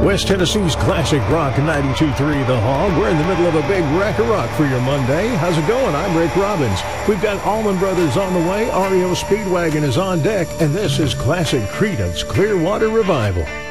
West Tennessee's classic rock 92.3 The Hog. We're in the middle of a big rack of rock for your Monday. How's it going? I'm Rick Robbins. We've got Allman Brothers on the way. REO Speedwagon is on deck. And this is classic Creedence Clearwater Revival.